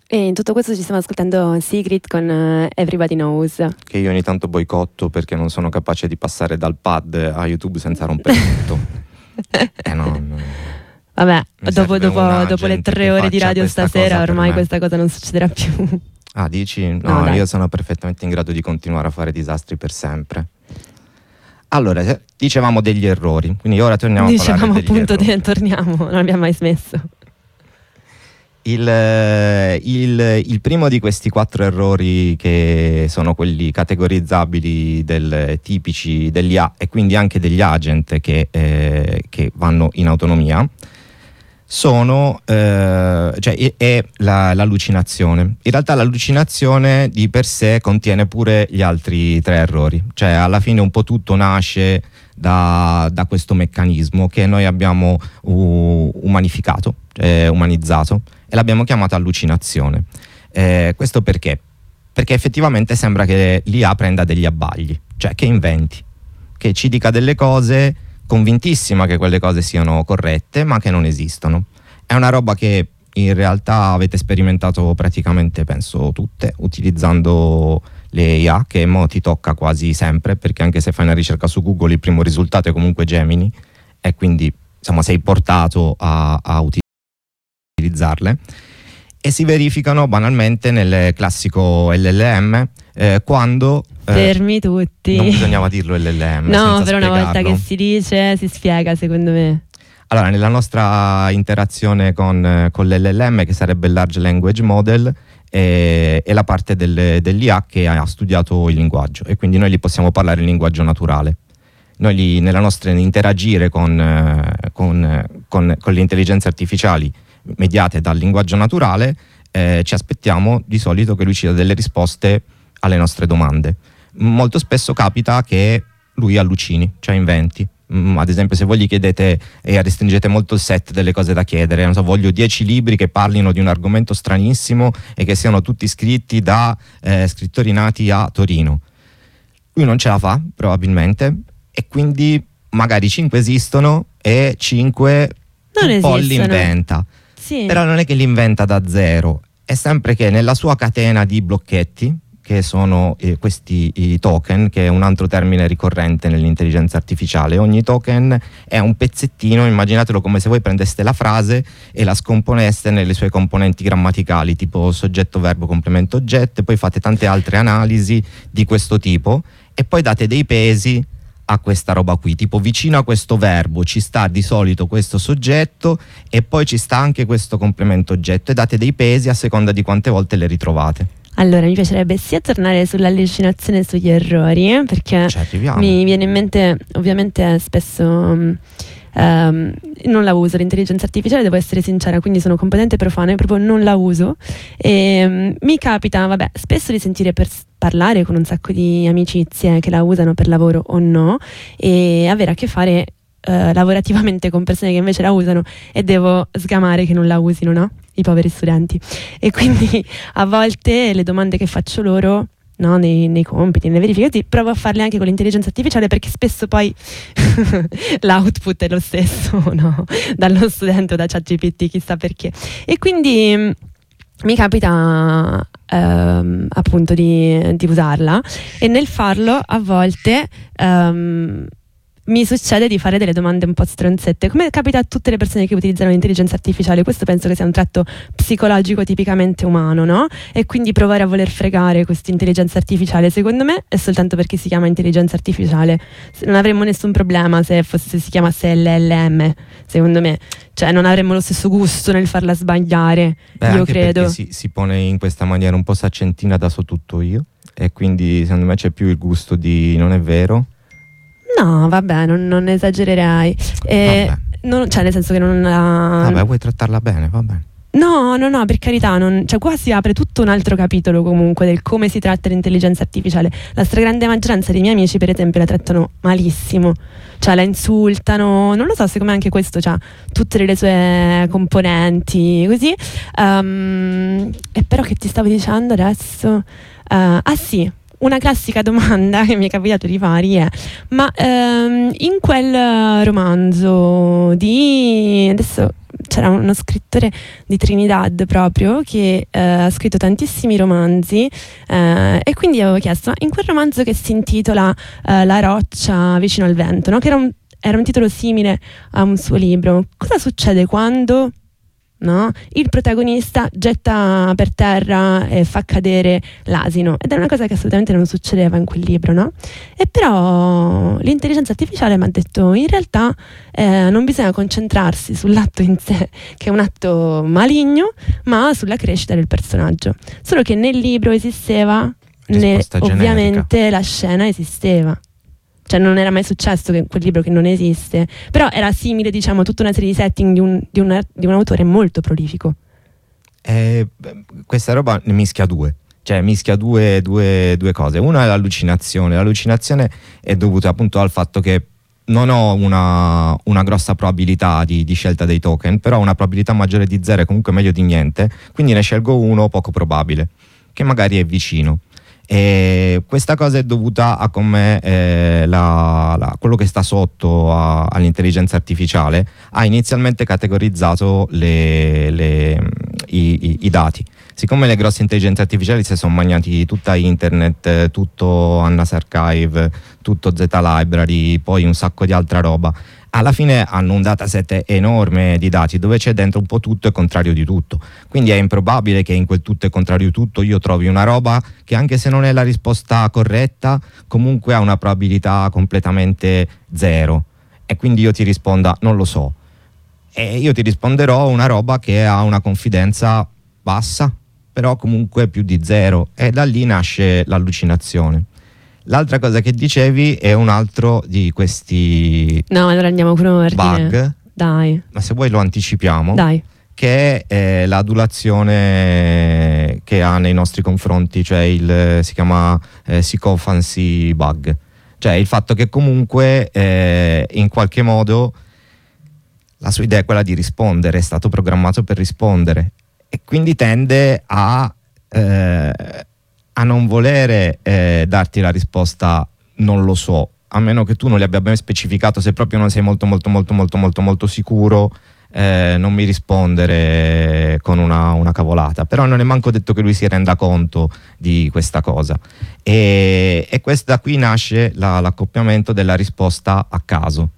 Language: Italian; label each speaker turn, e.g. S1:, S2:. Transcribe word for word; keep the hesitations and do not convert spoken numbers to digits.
S1: E in tutto questo ci stiamo ascoltando Secret con uh, Everybody Knows,
S2: che io ogni tanto boicotto perché non sono capace di passare dal pad a YouTube senza rompere tutto. eh no, no.
S1: Vabbè, dopo, dopo, dopo le tre ore di radio stasera ormai questa cosa non succederà più.
S2: Ah, dici? No, no io sono perfettamente in grado di continuare a fare disastri per sempre. Allora, dicevamo degli errori, quindi ora torniamo
S1: dicevamo
S2: a parlare degli
S1: appunto
S2: errori.
S1: De, torniamo, non abbiamo mai smesso.
S2: Il, il, il primo di questi quattro errori, che sono quelli categorizzabili del, tipici degli A e quindi anche degli agent che, eh, che vanno in autonomia, sono eh, cioè è la, l'allucinazione. In realtà l'allucinazione di per sé contiene pure gli altri tre errori, cioè alla fine un po' tutto nasce da, da questo meccanismo che noi abbiamo uh, umanificato, cioè umanizzato, e l'abbiamo chiamata allucinazione. Eh, questo perché? Perché effettivamente sembra che l'I A prenda degli abbagli, cioè che inventi, che ci dica delle cose convintissima che quelle cose siano corrette, ma che non esistono. È una roba che in realtà avete sperimentato praticamente, penso, tutte, utilizzando le I A, che mo ti tocca quasi sempre, perché anche se fai una ricerca su Google il primo risultato è comunque Gemini, e quindi insomma sei portato a, a utilizzarle. E si verificano banalmente nel classico L L M, eh, quando
S1: fermi tutti.
S2: Non bisognava dirlo L L M.
S1: No, per una
S2: spiegarlo.
S1: volta che si dice, si spiega, secondo me.
S2: Allora, nella nostra interazione con, con l'L L M, che sarebbe il Large Language Model, è, è la parte del, dell'I A che ha studiato il linguaggio, e quindi noi gli possiamo parlare in linguaggio naturale. Noi gli, nella nostra interagire con, con, con, con le intelligenze artificiali mediate dal linguaggio naturale, eh, ci aspettiamo di solito che lui ci dia delle risposte alle nostre domande. Molto spesso capita che lui allucini, cioè inventi. Mm, ad esempio, se voi gli chiedete e restringete molto il set delle cose da chiedere, non so, voglio dieci libri che parlino di un argomento stranissimo e che siano tutti scritti da eh, scrittori nati a Torino. Lui non ce la fa, probabilmente, e quindi magari cinque esistono e cinque
S1: non
S2: un po'
S1: esistono.
S2: li inventa.
S1: Sì.
S2: Però non è che li inventa da zero, è sempre che nella sua catena di blocchetti, che sono eh, questi i token, che è un altro termine ricorrente nell'intelligenza artificiale. Ogni token è un pezzettino, immaginatelo come se voi prendeste la frase e la scomponeste nelle sue componenti grammaticali, tipo soggetto, verbo, complemento, oggetto, e poi fate tante altre analisi di questo tipo e poi date dei pesi a questa roba qui, tipo vicino a questo verbo ci sta di solito questo soggetto e poi ci sta anche questo complemento oggetto, e date dei pesi a seconda di quante volte le ritrovate.
S1: Allora, mi piacerebbe sia tornare sull'allucinazione e sugli errori, perché
S2: Cioè,
S1: mi viene in mente, ovviamente spesso um, um, non la uso l'intelligenza artificiale, devo essere sincera, quindi sono completamente profana e proprio non la uso. E um, mi capita, vabbè, spesso di sentire per parlare con un sacco di amicizie che la usano per lavoro o no, e avere a che fare Uh, lavorativamente con persone che invece la usano, e devo sgamare che non la usino, no? I poveri studenti. E quindi a volte le domande che faccio loro, no, nei, nei compiti, nelle verifiche, provo a farle anche con l'intelligenza artificiale, perché spesso poi l'output è lo stesso, no? Dallo studente o da ChatGPT, chissà perché. E quindi mh, mi capita ehm, appunto di, di usarla, e nel farlo a volte ehm, mi succede di fare delle domande un po' stronzette, come capita a tutte le persone che utilizzano l'intelligenza artificiale. Questo penso che sia un tratto psicologico tipicamente umano, no? E quindi provare a voler fregare questa intelligenza artificiale, secondo me, è soltanto perché si chiama intelligenza artificiale. Non avremmo nessun problema se, fosse, se si chiamasse L L M, secondo me. Cioè non avremmo lo stesso gusto nel farla sbagliare. Beh, io
S2: anche
S1: credo.
S2: Perché si, si pone in questa maniera un po' saccentina da so tutto io, e quindi secondo me c'è più il gusto di non è vero.
S1: No, vabbè, non, non esagererei. Eh, non, cioè, nel senso che non la...
S2: Vabbè, vuoi trattarla bene, va bene.
S1: No, no, no, per carità, non, cioè qua si apre tutto un altro capitolo comunque del come si tratta l'intelligenza artificiale. La stragrande maggioranza dei miei amici, per esempio, la trattano malissimo, cioè la insultano, non lo so, secondo me anche questo c'ha tutte le sue componenti, così. Um, e però che ti stavo dicendo adesso? Uh, ah sì, una classica domanda che mi è capitato di fargli è: ma ehm, in quel romanzo di adesso c'era uno scrittore di Trinidad proprio che eh, ha scritto tantissimi romanzi, eh, e quindi avevo chiesto: ma in quel romanzo che si intitola eh, La roccia vicino al vento, no? Che era un, era un titolo simile a un suo libro, cosa succede quando, no, il protagonista getta per terra e fa cadere l'asino? Ed è una cosa che assolutamente non succedeva in quel libro, no? E però l'intelligenza artificiale mi ha detto: in realtà eh, non bisogna concentrarsi sull'atto in sé, che è un atto maligno, ma sulla crescita del personaggio. Solo che nel libro esisteva, ne, ovviamente la scena esisteva. Cioè non era mai successo che quel libro che non esiste, però era simile, diciamo, a tutta una serie di setting di un, di un, di un autore molto prolifico.
S2: Eh, questa roba ne mischia due, cioè mischia due, due, due cose. Una è l'allucinazione. L'allucinazione è dovuta appunto al fatto che non ho una, una grossa probabilità di, di scelta dei token, però una probabilità maggiore di zero è comunque meglio di niente, quindi ne scelgo uno poco probabile, che magari è vicino. E questa cosa è dovuta a come eh, la, la, quello che sta sotto a, all'intelligenza artificiale ha inizialmente categorizzato le, le, i, i, i dati. Siccome le grosse intelligenze artificiali si sono mangiati tutta internet, tutto Anna's Archive, tutto Z Library, poi un sacco di altra roba, alla fine hanno un dataset enorme di dati dove c'è dentro un po' tutto e contrario di tutto. Quindi è improbabile che in quel tutto e contrario di tutto io trovi una roba che, anche se non è la risposta corretta, comunque ha una probabilità completamente zero, e quindi io ti risponda non lo so, e io ti risponderò una roba che ha una confidenza bassa, però comunque più di zero, e da lì nasce l'allucinazione. L'altra cosa che dicevi è un altro di questi
S1: no, allora andiamo con ordine.
S2: Bug.
S1: Dai.
S2: Ma se vuoi lo anticipiamo.
S1: Dai.
S2: Che è eh, l'adulazione che ha nei nostri confronti, cioè il si chiama eh, sycophancy bug. Cioè il fatto che comunque eh, in qualche modo la sua idea è quella di rispondere, è stato programmato per rispondere, e quindi tende a eh, a non volere eh, darti la risposta non lo so, a meno che tu non gli abbia ben specificato. Se proprio non sei molto molto molto molto molto molto sicuro, eh, non mi rispondere con una, una cavolata. Però non è manco detto che lui si renda conto di questa cosa, e, e questa qui nasce la, l'accoppiamento della risposta a caso.